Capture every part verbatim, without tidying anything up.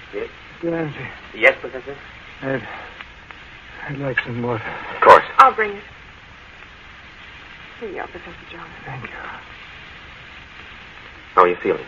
Yes? Nancy. Yes, Professor? I'd, I'd like some water. Of course. I'll bring it. Here you are, Professor Jones. Thank you. How are you feeling?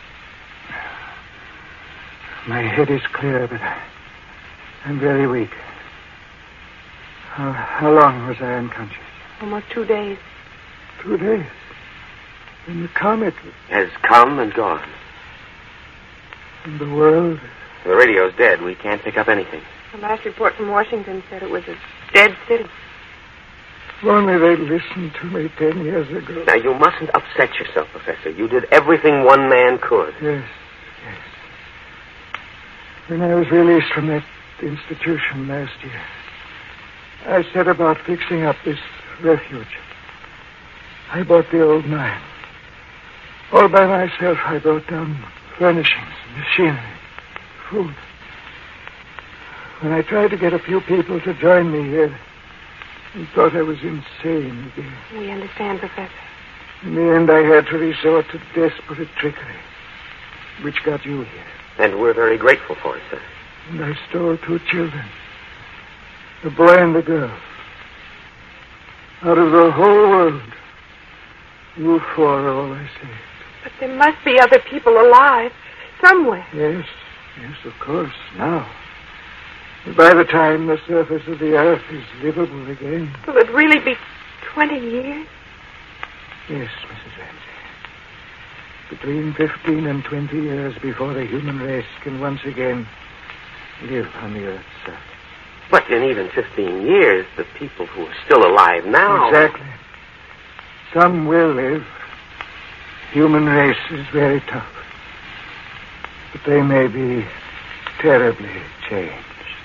My head is clear, but I, I'm very weak. How, how long was I unconscious? Almost two days. Two days. And the comet Has come and gone. and the world. The radio's dead. We can't pick up anything. The last report from Washington said it was a dead city. If only they'd listened to me ten years ago. Now, you mustn't upset yourself, Professor. You did everything one man could. Yes, yes. When I was released from that institution last year, I set about fixing up this refuge. I bought the old mine. All by myself, I brought down furnishings, machinery, food. When I tried to get a few people to join me here, they thought I was insane again. We understand, Professor. In the end, I had to resort to desperate trickery, which got you here. And we're very grateful for it, sir. And I stole two children, the boy and the girl. Out of the whole world, you four are all I saved. But there must be other people alive somewhere. Yes, yes, of course, now. But by the time the surface of the earth is livable again. Will it really be twenty years? Yes, Missus Ramsey. Between fifteen and twenty years before the human race can once again live on the earth's surface. But in even fifteen years, the people who are still alive now... Exactly. Some will live. Human race is very tough. But they may be terribly changed.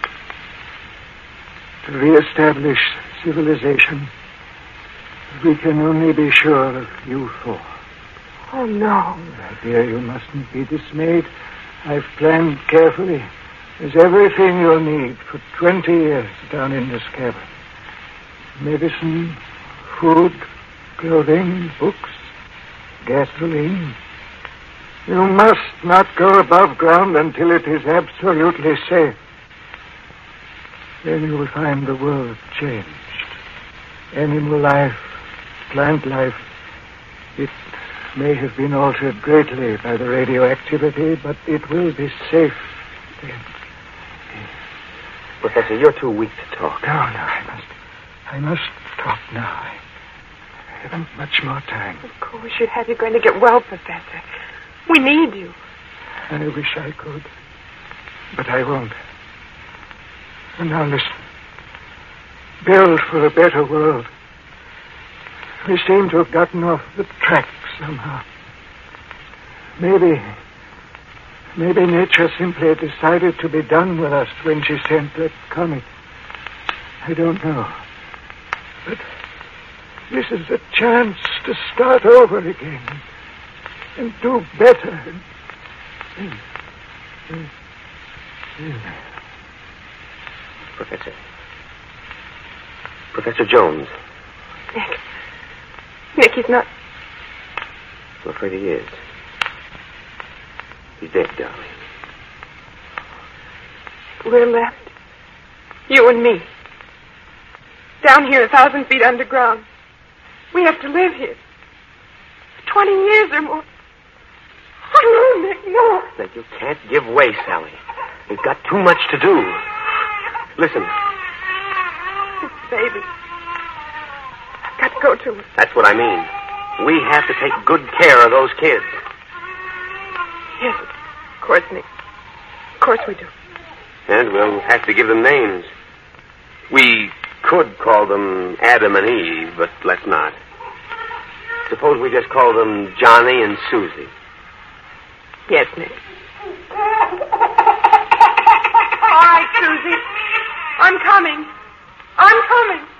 To reestablish civilization, we can only be sure of you four. Oh, no. My dear, you mustn't be dismayed. I've planned carefully. There's everything you'll need for twenty years down in this cabin. Medicine, food, clothing, books, gasoline. You must not go above ground until it is absolutely safe. Then you will find the world changed. Animal life, plant life, it may have been altered greatly by the radioactivity, but it will be safe then. Professor, you're too weak to talk. No, no, I must. I must talk now. I haven't much more time. Of course, you'd have you going to get well, Professor. We need you. I wish I could. But I won't. And now listen. Build for a better world. We seem to have gotten off the track somehow. Maybe... Maybe nature simply decided to be done with us when she sent that comet. I don't know. But this is a chance to start over again and do better. And, and, and, and. Professor. Professor Jones. Nick. Nick, he's not... I'm afraid he is. He's dead, darling. We're left. You and me. Down here, a thousand feet underground. We have to live here. For twenty years or more. Oh, no, Nick, no. Now, you can't give way, Sally. We've got too much to do. Listen. This baby. I've got to go to her. That's what I mean. We have to take good care of those kids. Yes, of course, Nick. Of course we do. And we'll have to give them names. We could call them Adam and Eve, but let's not. Suppose we just call them Johnny and Susie. Yes, Nick. All right, Susie. I'm coming. I'm coming.